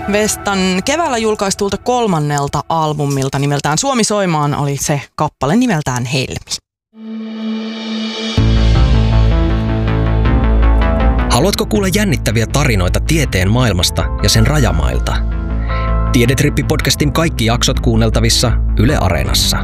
Vestan keväällä julkaistulta 3. albumilta nimeltään Suomi soimaan oli se kappale nimeltään Helmi. Haluatko kuulla jännittäviä tarinoita tieteen maailmasta ja sen rajamailta? Tiedetrippi-podcastin kaikki jaksot kuunneltavissa Yle Areenassa.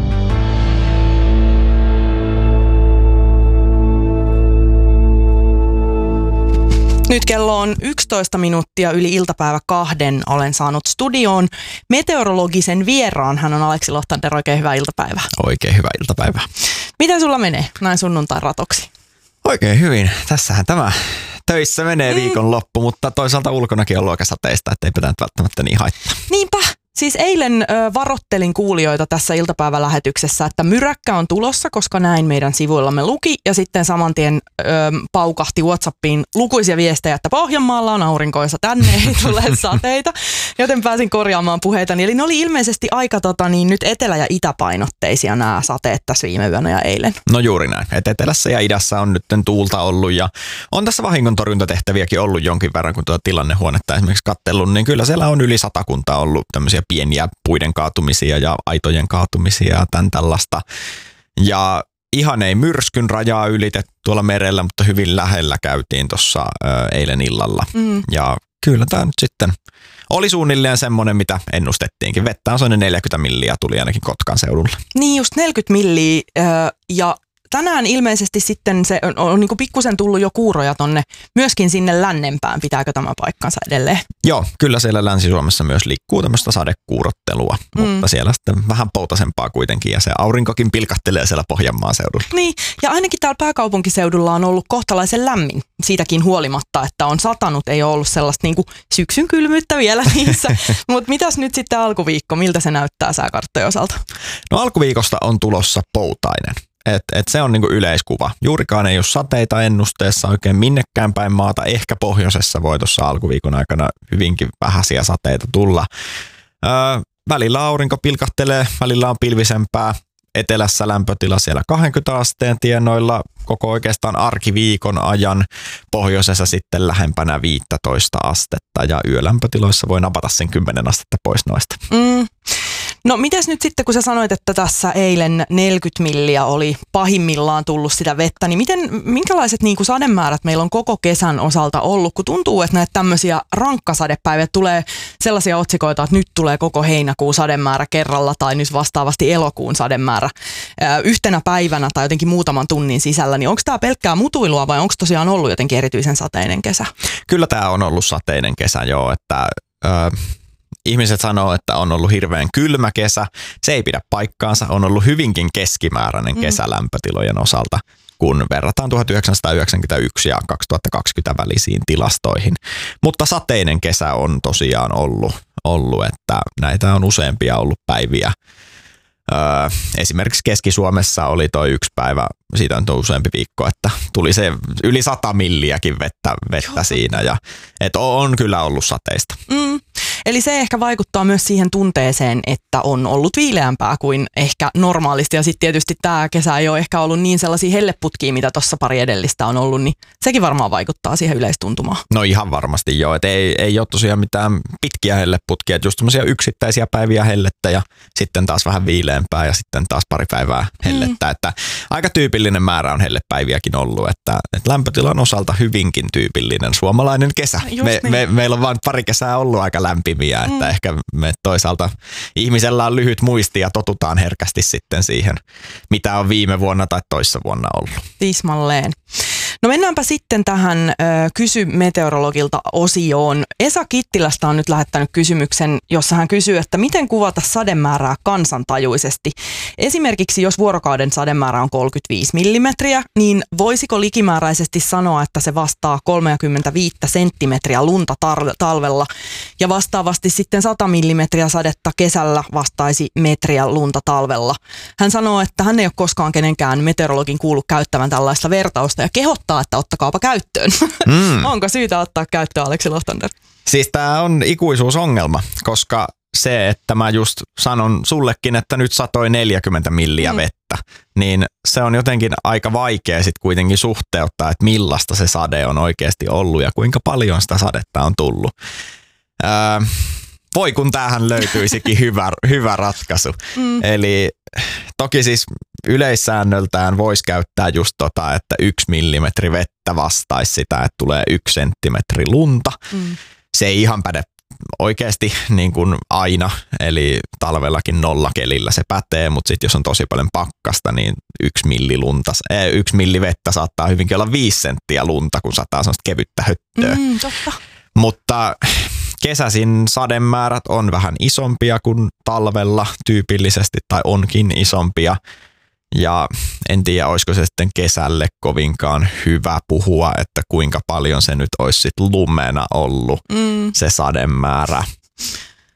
Nyt kello on 11 minuuttia yli iltapäivä 2. Olen saanut studioon meteorologisen vieraan. Hän on Aleksi Lohtander. Oikein hyvää iltapäivää. Oikein hyvää iltapäivää. Miten sulla menee näin sunnuntain ratoksi? Oikein hyvin. Tässähän tämä töissä menee viikonloppu, mutta toisaalta ulkonakin on ollut aika sateista, ettei pitää välttämättä niin haittaa. Niinpä. Siis eilen varoittelin kuulijoita tässä iltapäivälähetyksessä, että myräkkä on tulossa, koska näin meidän sivuillamme luki. Ja sitten saman tien paukahti WhatsAppiin lukuisia viestejä, että Pohjanmaalla on aurinkoisa, tänne ei tule sateita. Joten pääsin korjaamaan puheitani. Eli ne oli ilmeisesti aika nyt etelä- ja itäpainotteisia nämä sateet tässä viime yönä ja eilen. No juuri näin. Et etelässä ja idässä on nyt tuulta ollut ja on tässä vahingontorjuntatehtäviäkin ollut jonkin verran, kun tuota tilannehuonetta esimerkiksi katsellut, niin kyllä siellä on yli 100 ollut tämmöisiä pieniä puiden kaatumisia ja aitojen kaatumisia ja tämän tällaista. Ja ihan ei myrskyn rajaa ylitetty tuolla merellä, mutta hyvin lähellä käytiin tuossa eilen illalla. Ja kyllä tämä nyt sitten oli suunnilleen semmoinen, mitä ennustettiinkin. Vettä on sellainen 40 milliä tuli ainakin Kotkan seudulle. Niin just 40 milliä ja tänään ilmeisesti sitten se on niin kuin pikkusen tullut jo kuuroja tonne myöskin sinne lännempään. Pitääkö tämä paikkansa edelleen? Joo, kyllä siellä Länsi-Suomessa myös liikkuu tämmöistä sadekuurottelua, mutta siellä sitten vähän poutasempaa kuitenkin ja se aurinkokin pilkahtelee siellä Pohjanmaan seudulla. Niin, ja ainakin täällä pääkaupunkiseudulla on ollut kohtalaisen lämmin siitäkin huolimatta, että on satanut, ei ole ollut sellaista niin kuin syksyn kylmyyttä vielä niissä. Mutta mitäs nyt sitten alkuviikko, miltä se näyttää sääkarttojen osalta? No alkuviikosta on tulossa poutainen. Et se on niinku yleiskuva. Juurikaan ei ole sateita ennusteessa oikein minnekään päin maata. Ehkä pohjoisessa voi tuossa alkuviikon aikana hyvinkin vähäisiä sateita tulla. Välillä aurinko pilkahtelee, välillä on pilvisempää. Etelässä lämpötila siellä 20 asteen tienoilla koko oikeastaan arkiviikon ajan. Pohjoisessa sitten lähempänä 15 astetta ja yölämpötiloissa voi napata sen 10 astetta pois noista. No mitäs nyt sitten, kun sä sanoit, että tässä eilen 40 milliä oli pahimmillaan tullut sitä vettä, niin minkälaiset niin kuin sademäärät meillä on koko kesän osalta ollut, kun tuntuu, että näitä tämmöisiä rankkasadepäiviä tulee sellaisia otsikoita, että nyt tulee koko heinäkuun sademäärä kerralla tai nyt vastaavasti elokuun sademäärä yhtenä päivänä tai jotenkin muutaman tunnin sisällä, niin onko tämä pelkkää mutuilua vai onko tosiaan ollut jotenkin erityisen sateinen kesä? Kyllä tämä on ollut sateinen kesä, joo, että ihmiset sanoo, että on ollut hirveän kylmä kesä. Se ei pidä paikkaansa. On ollut hyvinkin keskimääräinen kesä lämpötilojen osalta, kun verrataan 1991 ja 2020 välisiin tilastoihin. Mutta sateinen kesä on tosiaan ollut että näitä on useampia ollut päiviä. Esimerkiksi Keski-Suomessa oli toi yksi päivä, siitä on useampi viikko, että tuli se yli 100 milliäkin vettä siinä. Ja, on kyllä ollut sateista. Eli se ehkä vaikuttaa myös siihen tunteeseen, että on ollut viileämpää kuin ehkä normaalisti. Ja sitten tietysti tämä kesä ei ole ehkä ollut niin sellaisia helleputkia, mitä tuossa pari edellistä on ollut, niin sekin varmaan vaikuttaa siihen yleistuntumaan. No ihan varmasti joo, että ei ole tosiaan mitään pitkiä helleputkia, että just semmoisia yksittäisiä päiviä hellettä ja sitten taas vähän viileämpää ja sitten taas pari päivää hellettä. Että aika tyypillinen määrä on hellepäiviäkin ollut, että lämpötilan osalta hyvinkin tyypillinen suomalainen kesä. Meillä on vain pari kesää ollut aika lämpimiä, että ehkä me toisaalta ihmisellä on lyhyt muisti ja totutaan herkästi sitten siihen, mitä on viime vuonna tai toissa vuonna ollut. Tismalleen. No mennäänpä sitten tähän Kysy meteorologilta -osioon. Esa Kittilästä on nyt lähettänyt kysymyksen, jossa hän kysyy, että miten kuvata sademäärää kansantajuisesti. Esimerkiksi jos vuorokauden sademäärä on 35 millimetriä, niin voisiko likimääräisesti sanoa, että se vastaa 35 senttimetriä lunta talvella ja vastaavasti sitten 100 millimetriä sadetta kesällä vastaisi metriä lunta talvella. Hän sanoo, että hän ei ole koskaan kenenkään meteorologin kuullut käyttävän tällaista vertausta ja kehottaa, että ottakaapa käyttöön. Onko syytä ottaa käyttöön, Aleksi Lohtander? Siis tämä on ikuisuusongelma, koska se, että mä just sanon sullekin, että nyt satoi 40 milliä vettä, niin se on jotenkin aika vaikea sitten kuitenkin suhteuttaa, että millaista se sade on oikeasti ollut ja kuinka paljon sitä sadetta on tullut. Voi kun tämähän löytyisikin hyvä ratkaisu. Eli toki siis yleissäännöltään voisi käyttää just että 1 millimetri vettä vastaisi sitä, että tulee 1 senttimetri lunta. Se ei ihan päde oikeasti niin kuin aina, eli talvellakin nollakelillä se pätee, mutta sitten jos on tosi paljon pakkasta, niin 1 milli vettä saattaa hyvinkin olla 5 senttiä lunta, kun sataa sellaista kevyttä höttöä. Totta. Mutta kesäisin sademäärät on vähän isompia kuin talvella tyypillisesti, tai onkin isompia. Ja en tiedä, olisiko se sitten kesälle kovinkaan hyvä puhua, että kuinka paljon se nyt olisi sitten lumena ollut se sademäärä.